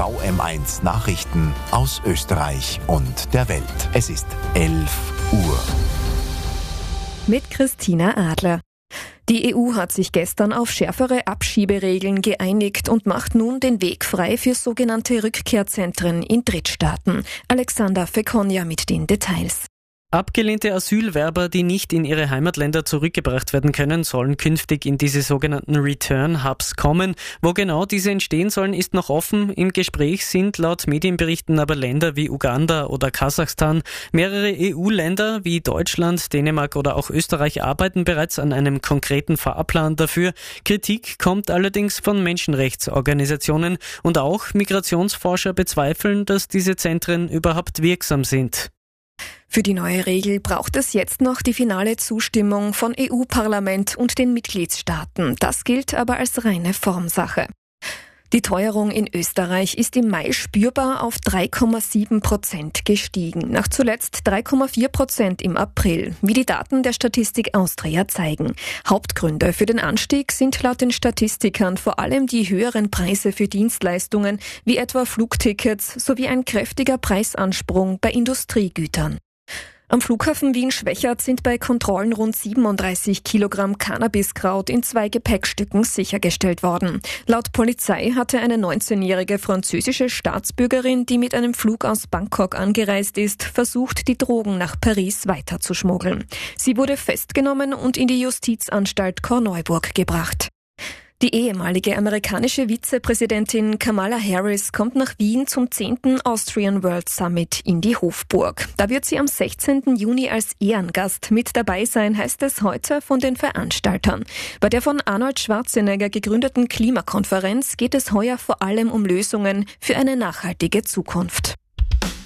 VM1 Nachrichten aus Österreich und der Welt. Es ist 11 Uhr. Mit Christina Adler. Die EU hat sich gestern auf schärfere Abschieberegeln geeinigt und macht nun den Weg frei für sogenannte Rückkehrzentren in Drittstaaten. Alexander Fekonja mit den Details. Abgelehnte Asylwerber, die nicht in ihre Heimatländer zurückgebracht werden können, sollen künftig in diese sogenannten Return-Hubs kommen. Wo genau diese entstehen sollen, ist noch offen. Im Gespräch sind laut Medienberichten aber Länder wie Uganda oder Kasachstan. Mehrere EU-Länder wie Deutschland, Dänemark oder auch Österreich arbeiten bereits an einem konkreten Fahrplan dafür. Kritik kommt allerdings von Menschenrechtsorganisationen und auch Migrationsforscher bezweifeln, dass diese Zentren überhaupt wirksam sind. Für die neue Regel braucht es jetzt noch die finale Zustimmung von EU-Parlament und den Mitgliedstaaten. Das gilt aber als reine Formsache. Die Teuerung in Österreich ist im Mai spürbar auf 3,7% gestiegen, nach zuletzt 3,4% im April, wie die Daten der Statistik Austria zeigen. Hauptgründe für den Anstieg sind laut den Statistikern vor allem die höheren Preise für Dienstleistungen, wie etwa Flugtickets, sowie ein kräftiger Preisansprung bei Industriegütern. Am Flughafen Wien-Schwechat sind bei Kontrollen rund 37 Kilogramm Cannabiskraut in 2 Gepäckstücken sichergestellt worden. Laut Polizei hatte eine 19-jährige französische Staatsbürgerin, die mit einem Flug aus Bangkok angereist ist, versucht, die Drogen nach Paris weiterzuschmuggeln. Sie wurde festgenommen und in die Justizanstalt Korneuburg gebracht. Die ehemalige amerikanische Vizepräsidentin Kamala Harris kommt nach Wien zum 10. Austrian World Summit in die Hofburg. Da wird sie am 16. Juni als Ehrengast mit dabei sein, heißt es heute von den Veranstaltern. Bei der von Arnold Schwarzenegger gegründeten Klimakonferenz geht es heuer vor allem um Lösungen für eine nachhaltige Zukunft.